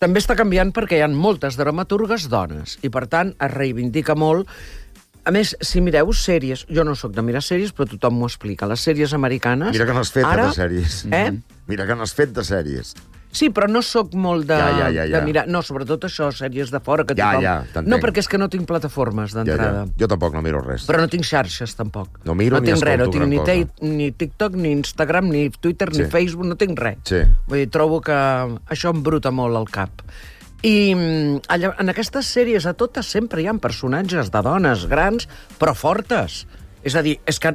També està canviant perquè hi ha moltes dramaturgues dones i, per tant, es reivindica molt. A més, si mireu sèries... Jo no sóc de mirar sèries, però tothom m'ho explica. Les sèries americanes... Mira que n'has fet, de sèries. Mira que n'has fet de sèries. Sí, però no sóc molt de mirar... No, sobretot això, sèries de fora, que tothom... t'entenc. No, perquè és que no tinc plataformes d'entrada. Jo tampoc no miro res. Però no tinc xarxes, tampoc. No miro ni escolto gran cosa. No tinc ni TikTok, ni Instagram, ni Twitter, ni Facebook, no tinc res. Vull dir, trobo que això em bruta molt al cap. I en aquestes sèries a totes sempre hi ha personatges de dones grans, però fortes. És a dir, és que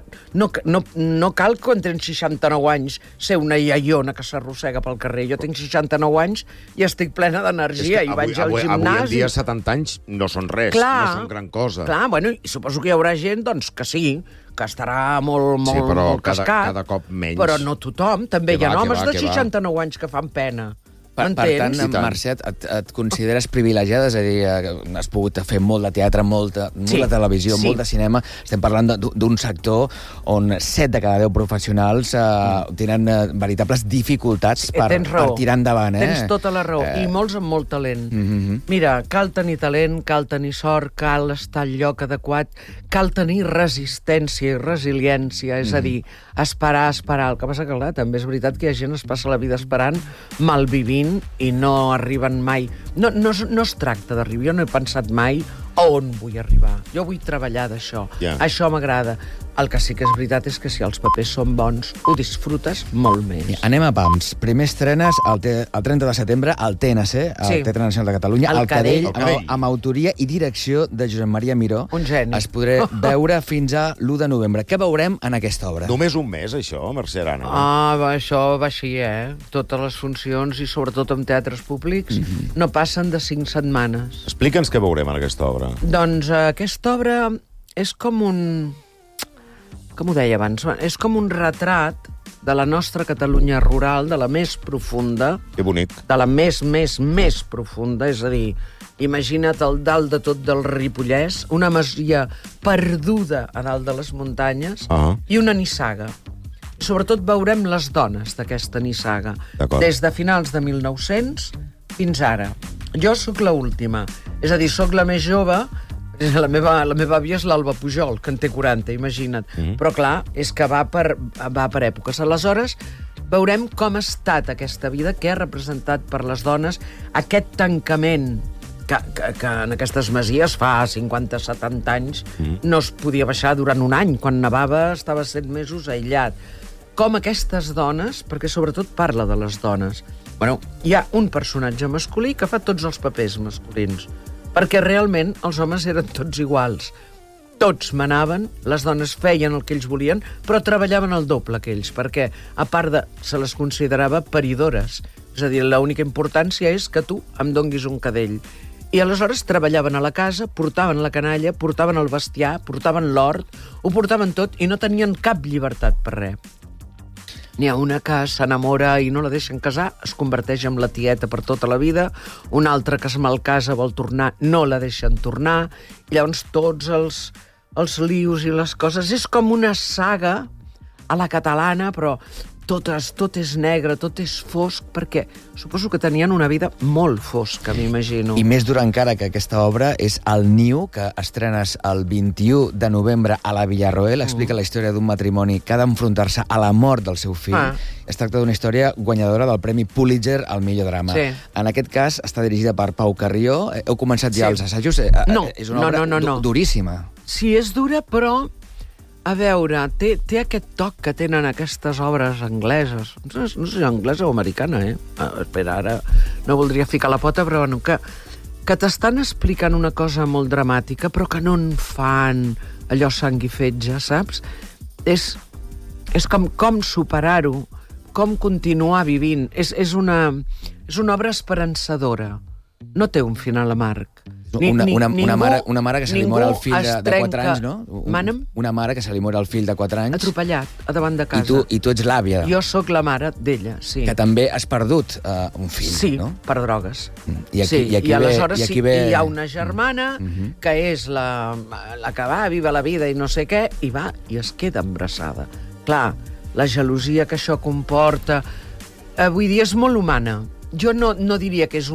no cal quan tens 69 anys ser una iaiona que s'arrossega pel carrer. Jo tinc 69 anys i estic plena d'energia i vaig al gimnàs. Avui en dia 70 anys no són res, no són gran cosa. Clar, bueno, i suposo que hi haurà gent doncs, que sí, que estarà molt cascat. Cada cop menys. Però no tothom. També hi ha homes de 69 anys que fan pena. Per tant, Mercè, et consideres privilegiada? És a dir, has pogut fer molt de teatre, molt de televisió, molt de cinema. Estem parlant d'un sector on 7 de cada 10 professionals tenen veritables dificultats per tirar endavant. Tens tota la raó. I molts amb molt talent. Mira, cal tenir talent, cal tenir sort, cal estar al lloc adequat, cal tenir resistència i resiliència. És a dir, esperar. El que passa que, clar, també és veritat que hi ha gent que es passa la vida esperant, malvivint, i no arriben mai. No es tracta d'arribar. Jo no he pensat mai a on vull arribar. Jo vull treballar d'això. Això m'agrada. El que sí que és veritat és que si els papers són bons, ho disfrutes molt més. Anem a pams. Primer estrenes el 30 de setembre al TNC, al Teatre Nacional de Catalunya, al Cadell, amb autoria i direcció de Josep Maria Miró. Un geni. Es podrà veure fins a l'1 de novembre. Què veurem en aquesta obra? Només un mes, això, Mercè Arana? Això va així, Totes les funcions, i sobretot en teatres públics, no passen de 5 setmanes. Explica'ns què veurem en aquesta obra. Doncs aquesta obra és com un... Com ho deia abans? És com un retrat de la nostra Catalunya rural, de la més profunda. Que bonic. De la més profunda, és a dir, imagina't el dalt de tot del Ripollès, una masia perduda a dalt de les muntanyes i una nissaga. Sobretot veurem les dones d'aquesta nissaga, des de finals de 1900 fins ara. Jo sóc l'última, és a dir, sóc la més jove. La meva àvia és l'Alba Pujol, que en té 40, imagina't. Però, clar, és que va per èpoques. Aleshores, veurem com ha estat aquesta vida, què ha representat per les dones, aquest tancament que en aquestes masies fa 50-70 anys no es podia baixar durant un any. Quan nevava estava 7 mesos aïllat. Com aquestes dones, perquè sobretot parla de les dones, hi ha un personatge masculí que fa tots els papers masculins, perquè realment els homes eren tots iguals. Tots manaven, les dones feien el que ells volien, però treballaven el doble que ells, perquè, a part de... se les considerava paridores. És a dir, l'única importància és que tu em donguis un cadell. I aleshores treballaven a la casa, portaven la canalla, portaven el bestiar, portaven l'hort, ho portaven tot i no tenien cap llibertat per res. N'hi ha una que s'enamora i no la deixen casar, es converteix en la tieta per tota la vida, una altra que es malcasa, vol tornar, no la deixen tornar, i llavors tots els lius i les coses... És com una saga a la catalana, però tot és negre, tot és fosc, perquè suposo que tenien una vida molt fosca, m'imagino. I més dur encara que aquesta obra és El Niu, que estrenes el 21 de novembre a la Villarroel. Explica la història d'un matrimoni que ha d'enfrontar-se a la mort del seu fill. Es tracta d'una història guanyadora del Premi Pulitzer al millor drama. En aquest cas està dirigida per Pau Carrió. Heu començat ja els assajos? No, és una obra duríssima. Sí, és dura, però... A veure, té aquest toc que tenen aquestes obres angleses. No sé si anglesa o americana, Espera, ara no voldria ficar la pota, però bueno, que t'estan explicant una cosa molt dramàtica, però que no en fan allò sang i fetge, saps? És com superar-ho, com continuar vivint. És una obra esperançadora. No té un final amarg. Una mare que se li mor el fill de 4 anys, no? Una mare que se li mor el fill de 4 anys. Atropellat, a davant de casa. I tu ets l'àvia. Jo sóc la mare d'ella, sí. Que també has perdut un fill, no? Sí, per drogues. I aleshores hi ha una germana que és la que va, viva la vida i no sé què, i va i es queda embarassada. Clar, la gelosia que això comporta... Vull dir, és molt humana. Jo no diria que és